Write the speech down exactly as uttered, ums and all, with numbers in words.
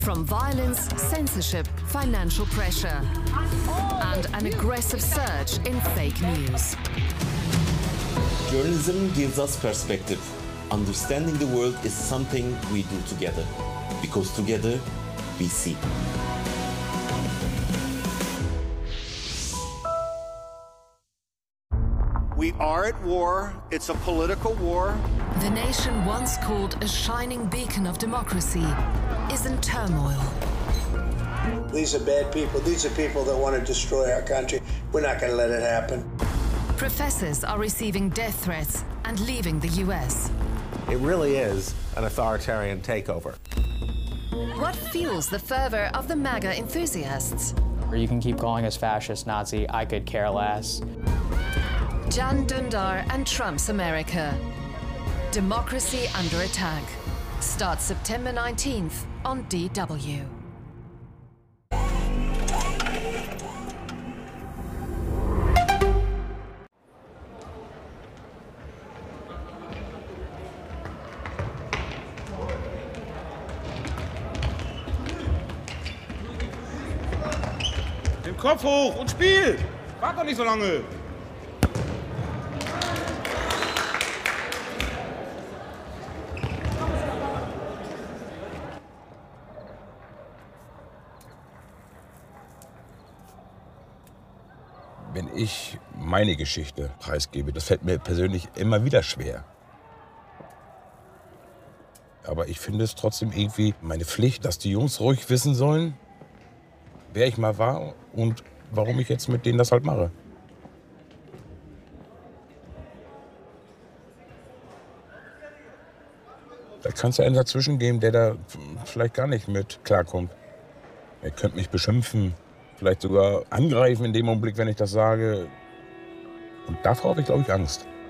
From violence, censorship, financial pressure, and an aggressive surge in fake news. Journalism gives us perspective. Understanding the world is something we do together, because together we see. We are at war. It's a political war. The nation once called a shining beacon of democracy is in turmoil. These are bad people. These are people that want to destroy our country. We're not going to let it happen. Professors are receiving death threats and leaving the U S. It really is an authoritarian takeover. What fuels the fervor of the MAGA enthusiasts? You can keep calling us fascist, Nazi, I could care less. Can Dündar and Trump's America. Democracy Under Attack. Starts September nineteenth on D W. Den Kopf hoch und spiel! Wart doch nicht so lange! Wenn ich meine Geschichte preisgebe, das fällt mir persönlich immer wieder schwer. Aber ich finde es trotzdem irgendwie meine Pflicht, dass die Jungs ruhig wissen sollen, wer ich mal war und warum ich jetzt mit denen das halt mache. Da kann es ja einen dazwischen geben, der da vielleicht gar nicht mit klarkommt. Er könnte mich beschimpfen, vielleicht sogar angreifen in dem Augenblick, wenn ich das sage. Und davor habe ich, glaube ich, Angst.